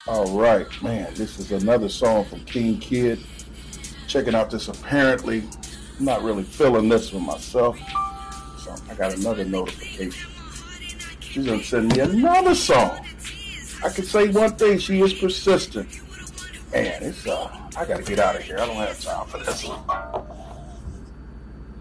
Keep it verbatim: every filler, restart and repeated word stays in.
All right, man. This is another song from King Kid. Checking out this apparently. I'm not really feeling this one myself. So I got another notification. She's gonna send me another song. I can say one thing, she is persistent. Man, it's uh I gotta get out of here. I don't have time for this one.